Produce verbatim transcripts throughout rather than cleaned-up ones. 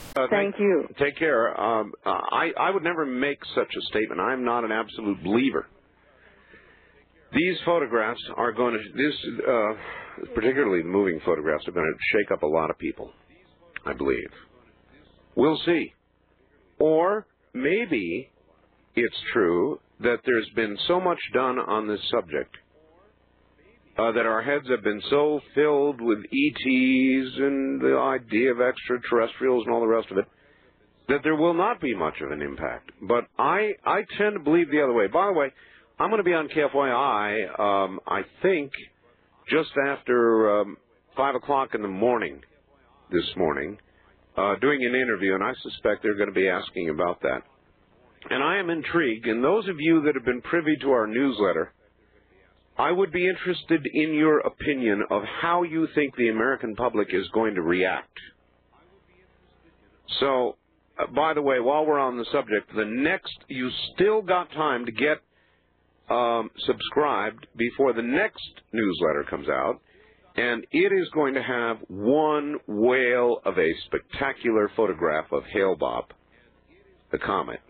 Uh, Thank you. Take care. Um, uh, I, I would never make such a statement. I'm not an absolute believer. These photographs are going to, this, uh, particularly moving photographs, are going to shake up a lot of people, I believe. We'll see. Or maybe it's true that there's been so much done on this subject uh, that our heads have been so filled with E Ts and the idea of extraterrestrials and all the rest of it that there will not be much of an impact. But I, I tend to believe the other way. By the way, I'm going to be on K F Y I, um, I think, just after um, five o'clock in the morning this morning, uh, doing an interview, and I suspect they're going to be asking about that. And I am intrigued, and those of you that have been privy to our newsletter, I would be interested in your opinion of how you think the American public is going to react. So, uh, by the way, while we're on the subject, the next, you still got time to get um, subscribed before the next newsletter comes out, and it is going to have one whale of a spectacular photograph of Hale-Bopp, the comet.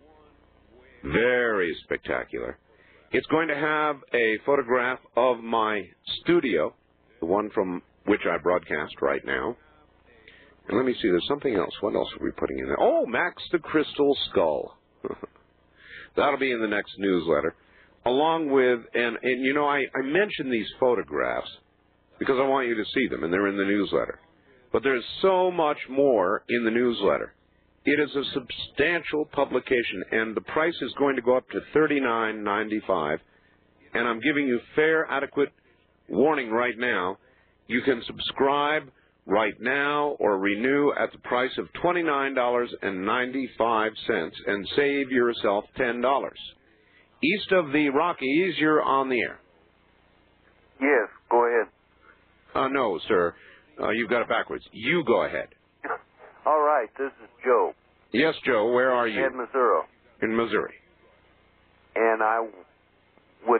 Very spectacular. It's going to have a photograph of my studio, the one from which I broadcast right now. And let me see, there's something else. What else are we putting in there? Oh, Max the Crystal Skull. That'll be in the next newsletter. Along with, and, and you know, I, I mentioned these photographs because I want you to see them, and they're in the newsletter. But there's so much more in the newsletter. It is a substantial publication, and the price is going to go up to thirty-nine ninety-five. And I'm giving you fair, adequate warning right now. You can subscribe right now or renew at the price of twenty-nine ninety-five and save yourself ten dollars. East of the Rockies, you're on the air. Yes, go ahead. Uh, no, sir. Uh, you've got it backwards. You go ahead. All right, this is Joe. Yes, Joe, where are you? In Missouri. In Missouri. And I would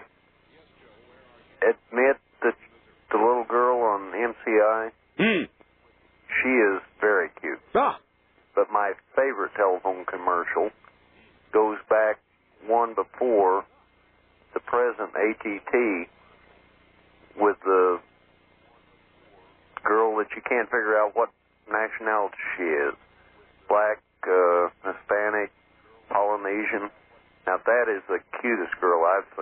admit that the little girl on M C I, Hmm. she is very cute. Ah. But my favorite telephone commercial goes back one before the present A T T with the girl that you can't figure out what nationality she is. Black, uh, Hispanic, Polynesian. Now that is the cutest girl I've seen.